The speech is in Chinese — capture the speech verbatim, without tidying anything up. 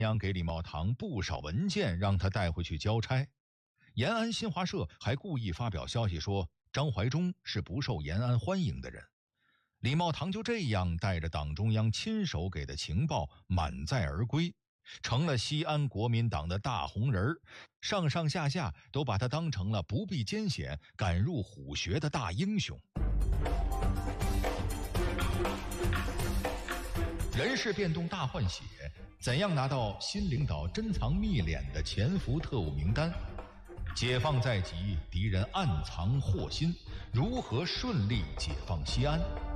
央给李茂堂不少文件，让他带回去交差。延安新华社还故意发表消息说，张怀忠是不受延安欢迎的人。李茂堂就这样带着党中央亲手给的情报满载而归，成了西安国民党的大红人，上上下下都把他当成了不避艰险赶入虎穴的大英雄。人事变动大换血，怎样拿到新领导珍藏密敛的潜伏特务名单？解放在即，敌人暗藏祸心，如何顺利解放西安？